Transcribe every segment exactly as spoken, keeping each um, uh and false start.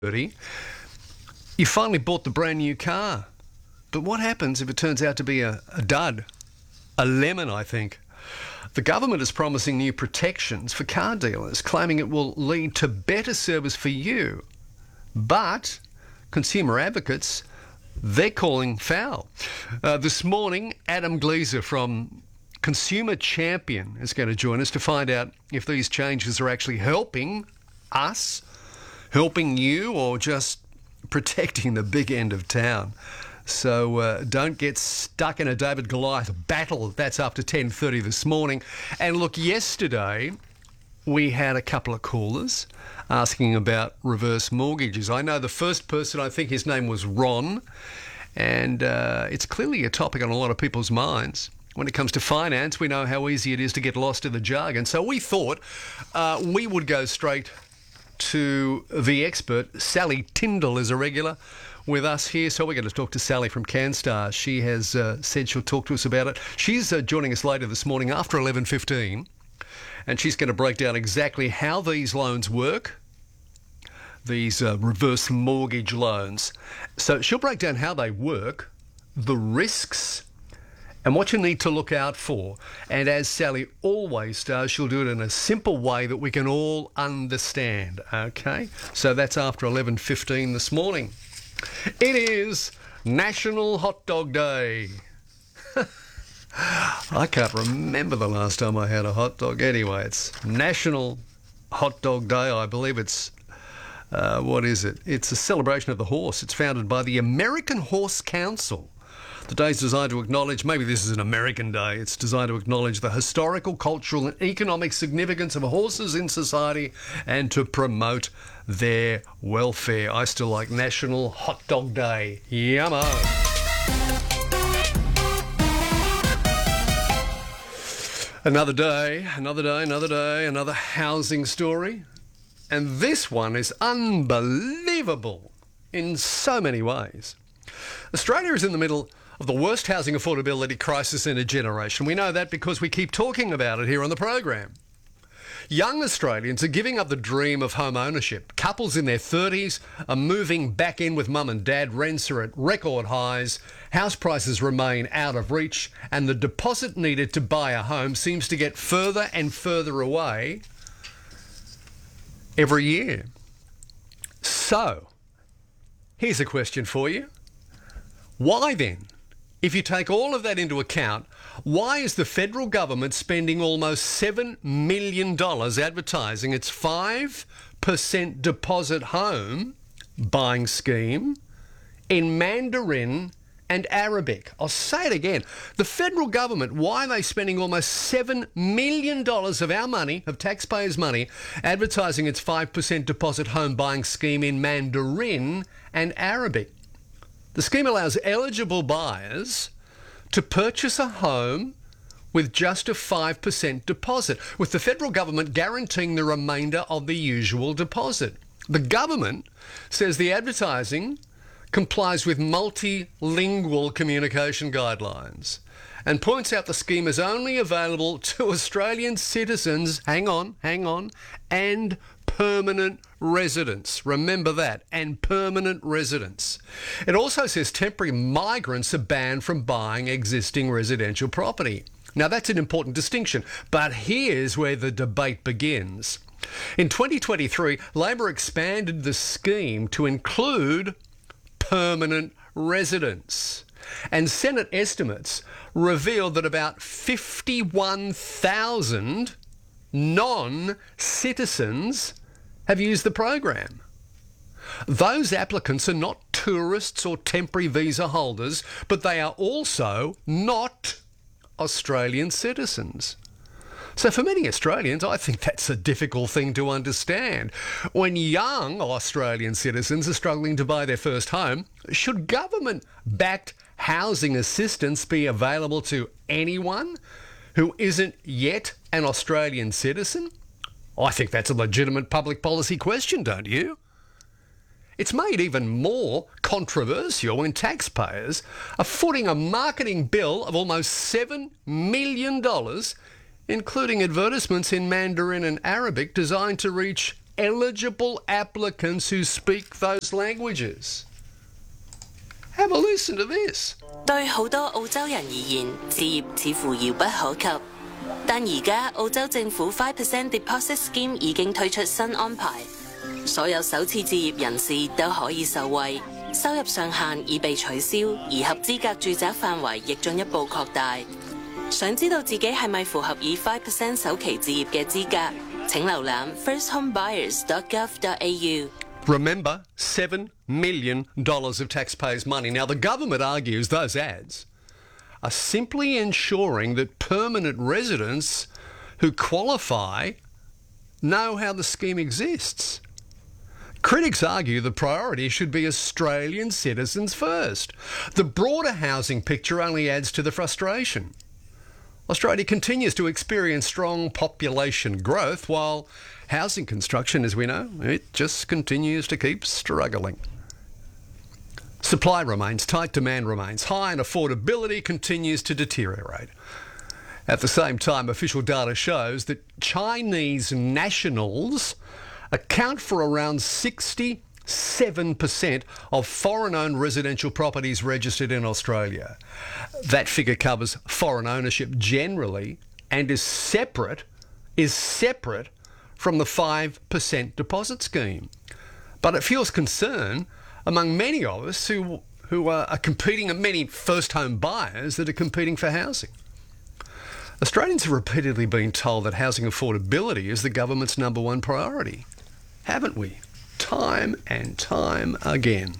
thirty, you finally bought the brand new car. But what happens if it turns out to be a, a dud? A lemon, I think. The government is promising new protections for car dealers, claiming it will lead to better service for you. But consumer advocates, they're calling foul. Uh, this morning, Adam Gleeser from Consumer Champion is going to join us to find out if these changes are actually helping us, helping you, or just protecting the big end of town. So uh, don't get stuck in a David Goliath battle. That's after ten thirty this morning. And look, yesterday we had a couple of callers asking about reverse mortgages. I know the first person, I think his name was Ron, and uh, it's clearly a topic on a lot of people's minds. When it comes to finance, we know how easy it is to get lost in the jargon. So we thought uh, we would go straight to the expert. Sally Tyndall is a regular with us here, so we're going to talk to Sally from CanStar. She has uh, said she'll talk to us about it. She's uh, joining us later this morning after eleven fifteen, and she's going to break down exactly how these loans work, these uh, reverse mortgage loans. So she'll break down how they work, the risks, and what you need to look out for. And as Sally always does, she'll do it in a simple way that we can all understand, okay? So that's after eleven fifteen this morning. It is National Hot Dog Day. I can't remember the last time I had a hot dog. Anyway, it's National Hot Dog Day. I believe it's, uh, what is it? It's a celebration of the horse. It's founded by the American Horse Council. The day is designed to acknowledge, maybe this is an American day, it's designed to acknowledge the historical, cultural and economic significance of horses in society and to promote their welfare. I still like National Hot Dog Day. Yummo. Another day, another day, another day, another housing story. And this one is unbelievable in so many ways. Australia is in the middle of the worst housing affordability crisis in a generation. We know that because we keep talking about it here on the program. Young Australians are giving up the dream of home ownership. Couples in their thirties are moving back in with mum and dad. Rents are at record highs. House prices remain out of reach. And the deposit needed to buy a home seems to get further and further away every year. So, here's a question for you. Why then, if you take all of that into account, why is the federal government spending almost seven million dollars advertising its five percent deposit home buying scheme in Mandarin and Arabic? I'll say it again. The federal government, why are they spending almost seven million dollars of our money, of taxpayers' money, advertising its five percent deposit home buying scheme in Mandarin and Arabic? The scheme allows eligible buyers to purchase a home with just a five percent deposit, with the federal government guaranteeing the remainder of the usual deposit. The government says the advertising complies with multilingual communication guidelines and points out the scheme is only available to Australian citizens, hang on, hang on, and permanent residents. Remember that, and permanent residents. It also says temporary migrants are banned from buying existing residential property. Now that's an important distinction, but here's where the debate begins. In twenty twenty-three, Labor expanded the scheme to include permanent residents. And Senate estimates revealed that about fifty-one thousand non-citizens have used the program. Those applicants are not tourists or temporary visa holders, but they are also not Australian citizens. So for many Australians, I think that's a difficult thing to understand. When young Australian citizens are struggling to buy their first home, should government-backed housing assistance be available to anyone who isn't yet an Australian citizen? I think that's a legitimate public policy question, don't you? It's made even more controversial when taxpayers are footing a marketing bill of almost seven million dollars, including advertisements in Mandarin and Arabic designed to reach eligible applicants who speak those languages. Have a listen to this. 對好多澳洲人而言，置業似乎遙不可及。但而家澳洲政府 five percent deposit scheme 已經推出新安排，所有首次置業人士都可以受惠，收入上限已被取消，而合資格住宅範圍亦進一步擴大。想知道自己係咪符合以 five percent 首期置業嘅資格？請瀏覽 first home buyers dot gov dot a u. Remember, seven million dollars of taxpayers' money. Now, the government argues those ads are simply ensuring that permanent residents who qualify know how the scheme exists. Critics argue the priority should be Australian citizens first. The broader housing picture only adds to the frustration. Australia continues to experience strong population growth, while housing construction, as we know, it just continues to keep struggling. Supply remains tight, demand remains high, and affordability continues to deteriorate. At the same time, official data shows that Chinese nationals account for around sixty-seven percent of foreign-owned residential properties registered in Australia. That figure covers foreign ownership generally and is separate, is separate from the five percent deposit scheme. But it fuels concern among many of us who, who are, are competing, and many first-home buyers that are competing for housing. Australians have repeatedly been told that housing affordability is the government's number one priority. Haven't we? Time and time again.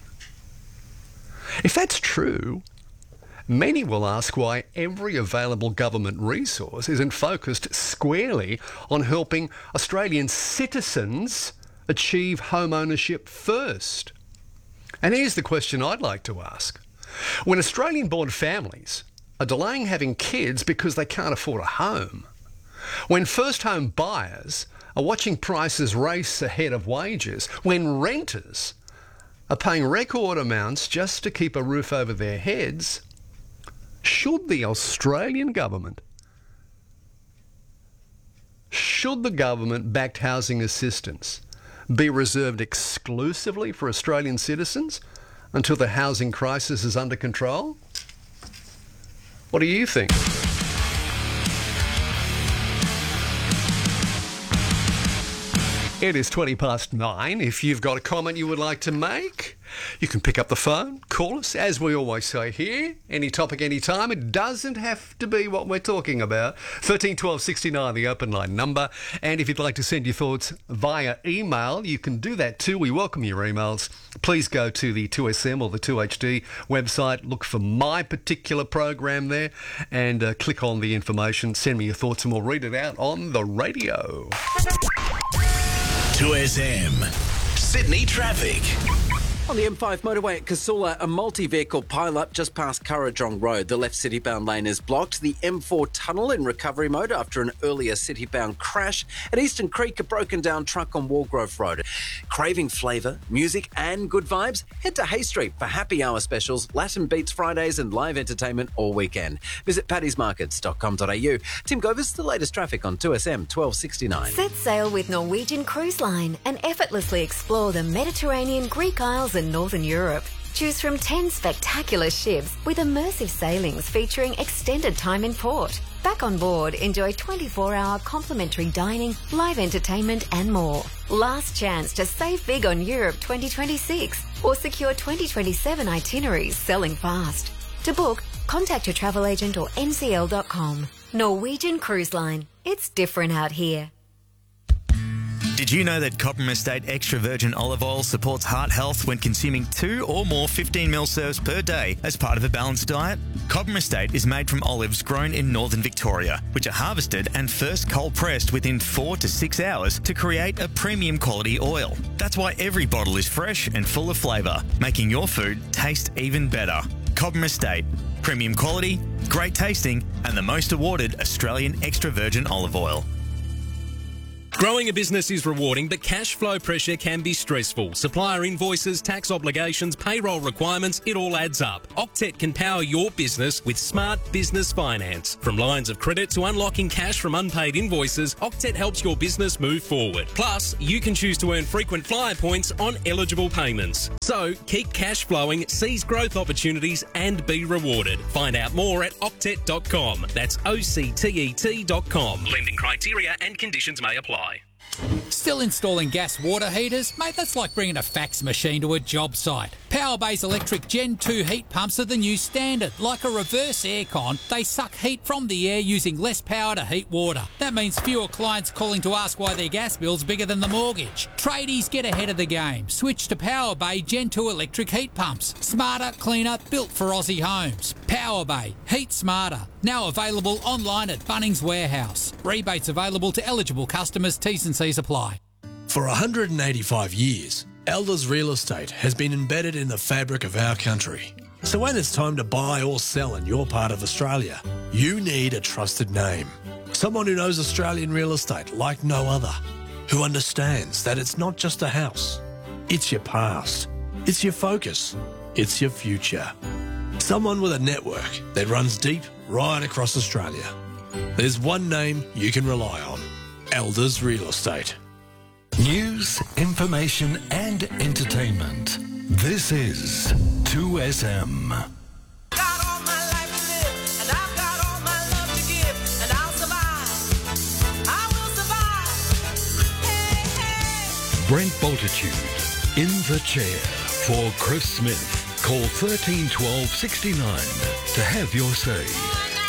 If that's true, many will ask why every available government resource isn't focused squarely on helping Australian citizens achieve home ownership first. And here's the question I'd like to ask. When Australian-born families are delaying having kids because they can't afford a home, when first-home buyers are watching prices race ahead of wages, when renters are paying record amounts just to keep a roof over their heads, should the Australian government, should the government-backed housing assistance be reserved exclusively for Australian citizens until the housing crisis is under control? What do you think? It is twenty past nine. If you've got a comment you would like to make, you can pick up the phone, call us, as we always say here, any topic, any time. It doesn't have to be what we're talking about. thirteen twelve sixty-nine, the open line number. And if you'd like to send your thoughts via email, you can do that too. We welcome your emails. Please go to the two S M or the two H D website, look for my particular program there, and uh, click on the information. Send me your thoughts and we'll read it out on the radio. two S M. Sydney traffic. On the M five motorway at Casula, a multi-vehicle pile-up just past Currajong Road. The left city-bound lane is blocked. The M four tunnel in recovery mode after an earlier city-bound crash. At Eastern Creek, a broken-down truck on Walgrove Road. Craving flavour, music and good vibes? Head to Hay Street for happy hour specials, Latin Beats Fridays and live entertainment all weekend. Visit paddy's markets dot com dot a u. Tim Govis, the latest traffic on two S M twelve sixty-nine. Set sail with Norwegian Cruise Line and effortlessly explore the Mediterranean, Greek Isles and Northern Europe. Choose from ten spectacular ships with immersive sailings featuring extended time in port. Back on board, enjoy twenty-four hour complimentary dining, live entertainment and more. Last chance to save big on Europe twenty twenty-six or secure twenty twenty-seven itineraries selling fast. To book, contact your travel agent or n c l dot com. Norwegian Cruise Line. It's different out here. Did you know that Cobram Estate Extra Virgin Olive Oil supports heart health when consuming two or more fifteen mil serves per day as part of a balanced diet? Cobram Estate is made from olives grown in northern Victoria, which are harvested and first cold pressed within four to six hours to create a premium quality oil. That's why every bottle is fresh and full of flavour, making your food taste even better. Cobram Estate. Premium quality, great tasting, and the most awarded Australian extra virgin olive oil. Growing a business is rewarding, but cash flow pressure can be stressful. Supplier invoices, tax obligations, payroll requirements, it all adds up. Octet can power your business with smart business finance. From lines of credit to unlocking cash from unpaid invoices, Octet helps your business move forward. Plus, you can choose to earn frequent flyer points on eligible payments. So, keep cash flowing, seize growth opportunities and be rewarded. Find out more at octet dot com. That's O C T E T dot com. Lending criteria and conditions may apply. Still installing gas water heaters? Mate, that's like bringing a fax machine to a job site. Powerbay's electric Gen two heat pumps are the new standard. Like a reverse aircon, they suck heat from the air using less power to heat water. That means fewer clients calling to ask why their gas bill's bigger than the mortgage. Tradies, get ahead of the game. Switch to Powerbay Gen two electric heat pumps. Smarter, cleaner, built for Aussie homes. Powerbay. Heat smarter. Now available online at Bunnings Warehouse. Rebates available to eligible customers. T's and C's apply. For one hundred eighty-five years, Elders Real Estate has been embedded in the fabric of our country. So when it's time to buy or sell in your part of Australia, you need a trusted name. Someone who knows Australian real estate like no other. Who understands that it's not just a house. It's your past. It's your focus. It's your future. Someone with a network that runs deep right across Australia. There's one name you can rely on. Elders Real Estate. News, information and entertainment. This is two S M. Brent Bultitude in the chair for Chris Smith. Call thirteen twelve sixty-nine to have your say.